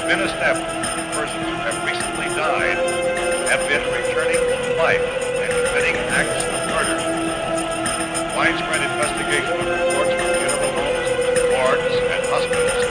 been established that persons who have recently died have been returning to life and committing acts of murder. Widespread investigation of reports from funeral homes, morgues, and hospitals